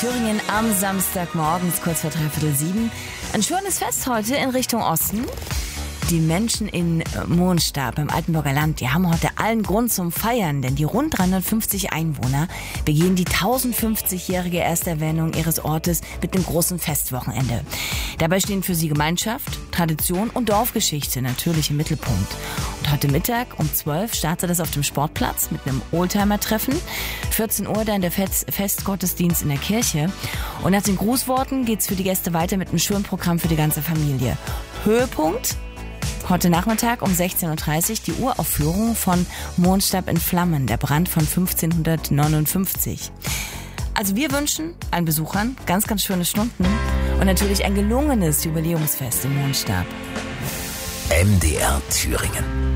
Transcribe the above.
Thüringen am Samstagmorgens, kurz vor 6:45. Ein schönes Fest heute in Richtung Osten. Die Menschen in Mohnstab im Altenburger Land, die haben heute allen Grund zum Feiern, denn die rund 350 Einwohner begehen die 1050-jährige Ersterwähnung ihres Ortes mit einem großen Festwochenende. Dabei stehen für sie Gemeinschaft, Tradition und Dorfgeschichte natürlich im Mittelpunkt. Und heute Mittag um 12 startet es auf dem Sportplatz mit einem Oldtimer-Treffen. 14 Uhr dann der Festgottesdienst in der Kirche. Und nach den Grußworten geht's für die Gäste weiter mit einem schönen Programm für die ganze Familie. Höhepunkt heute Nachmittag um 16:30 Uhr die Uraufführung von Mohnstab in Flammen, der Brand von 1559. Also wir wünschen allen Besuchern ganz, ganz schöne Stunden und natürlich ein gelungenes Jubiläumsfest in Mohnstab. MDR Thüringen.